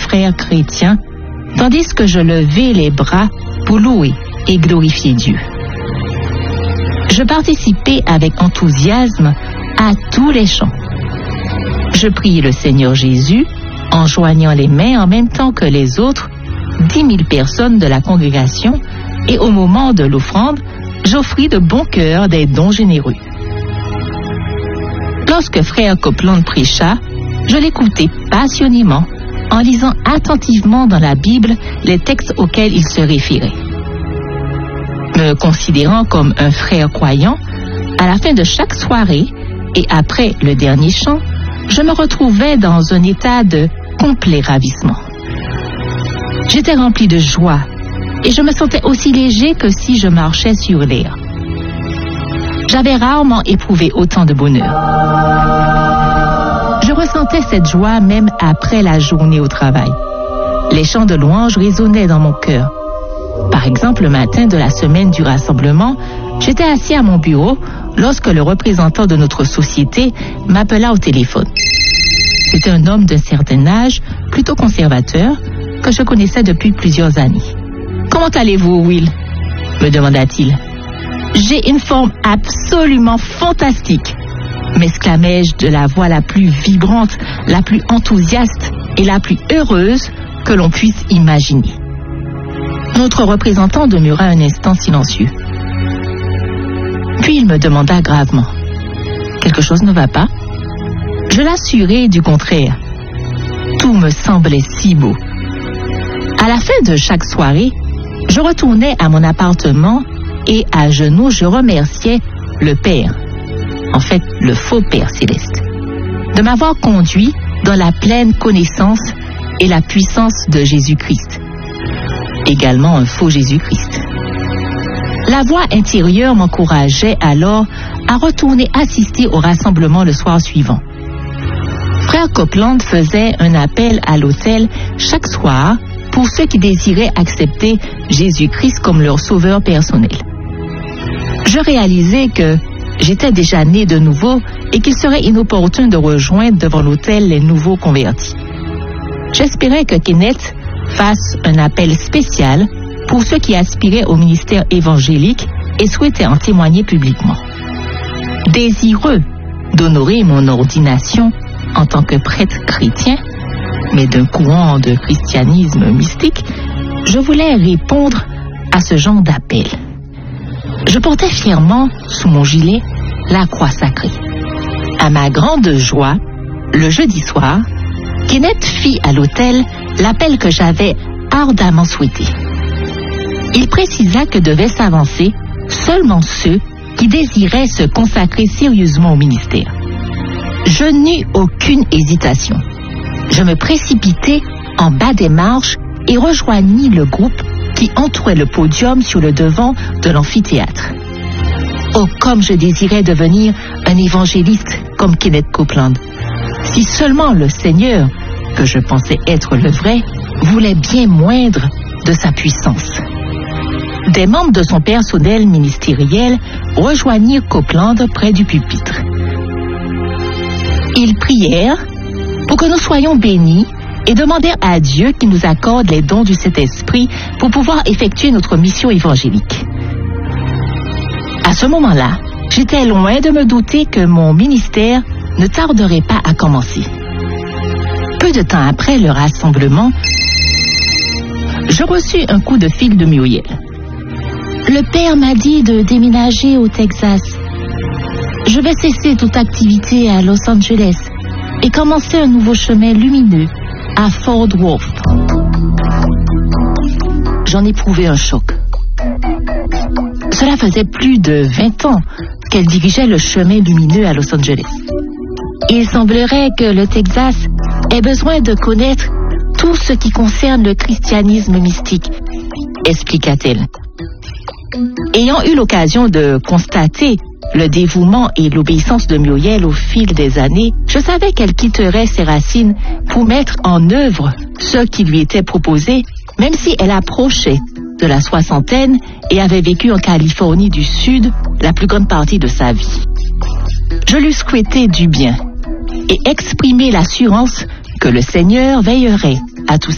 frères chrétiens, tandis que je levais les bras pour louer et glorifier Dieu. Je participais avec enthousiasme à tous les chants. Je priais le Seigneur Jésus en joignant les mains en même temps que les autres 10 000 personnes de la congrégation, et au moment de l'offrande, j'offris de bon cœur des dons généreux. Lorsque frère Copeland prêcha, je l'écoutais passionnément en lisant attentivement dans la Bible les textes auxquels il se référait. Me considérant comme un frère croyant, à la fin de chaque soirée et après le dernier chant, je me retrouvais dans un état de complet ravissement. J'étais rempli de joie et je me sentais aussi léger que si je marchais sur l'air. J'avais rarement éprouvé autant de bonheur. Je ressentais cette joie même après la journée au travail. Les chants de louange résonnaient dans mon cœur. Par exemple, le matin de la semaine du rassemblement, j'étais assis à mon bureau lorsque le représentant de notre société m'appela au téléphone. C'était un homme d'un certain âge, plutôt conservateur, que je connaissais depuis plusieurs années. « Comment allez-vous, Will ?» me demanda-t-il. « J'ai une forme absolument fantastique !» m'exclamai-je de la voix la plus vibrante, la plus enthousiaste et la plus heureuse que l'on puisse imaginer. Notre représentant demeura un instant silencieux. Puis il me demanda gravement: « Quelque chose ne va pas ?» Je l'assurai du contraire. Tout me semblait si beau. À la fin de chaque soirée, je retournais à mon appartement et à genoux, je remerciais le Père, en fait le faux Père céleste, de m'avoir conduit dans la pleine connaissance et la puissance de Jésus-Christ, également un faux Jésus-Christ. La voix intérieure m'encourageait alors à retourner assister au rassemblement le soir suivant. Frère Copeland faisait un appel à l'autel chaque soir pour ceux qui désiraient accepter Jésus-Christ comme leur sauveur personnel. Je réalisais que j'étais déjà né de nouveau et qu'il serait inopportun de rejoindre devant l'autel les nouveaux convertis. J'espérais que Kenneth fasse un appel spécial pour ceux qui aspiraient au ministère évangélique et souhaitaient en témoigner publiquement. Désireux d'honorer mon ordination en tant que prêtre chrétien, mais d'un courant de christianisme mystique, je voulais répondre à ce genre d'appel. Je portais fièrement sous mon gilet la croix sacrée. À ma grande joie, le jeudi soir, Kenneth fit à l'autel l'appel que j'avais ardemment souhaité. Il précisa que devaient s'avancer seulement ceux qui désiraient se consacrer sérieusement au ministère. Je n'eus aucune hésitation. Je me précipitai en bas des marches et rejoignis le groupe qui entourait le podium sur le devant de l'amphithéâtre. Oh, comme je désirais devenir un évangéliste comme Kenneth Copeland. Si seulement le Seigneur, que je pensais être le vrai, voulait bien moindre de sa puissance. Des membres de son personnel ministériel rejoignirent Copeland près du pupitre. Ils prièrent pour que nous soyons bénis et demandèrent à Dieu qu'il nous accorde les dons du Saint-Esprit pour pouvoir effectuer notre mission évangélique. À ce moment-là, j'étais loin de me douter que mon ministère ne tarderait pas à commencer. Peu de temps après le rassemblement, je reçus un coup de fil de Muriel. Le père m'a dit de déménager au Texas. Je vais cesser toute activité à Los Angeles et commencer un nouveau chemin lumineux à Fort Worth. J'en éprouvais un choc. Cela faisait plus de 20 ans qu'elle dirigeait le chemin lumineux à Los Angeles. Il semblerait que le Texas ait besoin de connaître tout ce qui concerne le christianisme mystique, expliqua-t-elle. Ayant eu l'occasion de constater le dévouement et l'obéissance de Muriel au fil des années, je savais qu'elle quitterait ses racines pour mettre en œuvre ce qui lui était proposé, même si elle approchait de la soixantaine et avait vécu en Californie du Sud la plus grande partie de sa vie. Je lui souhaitais du bien et exprimais l'assurance que le Seigneur veillerait à tous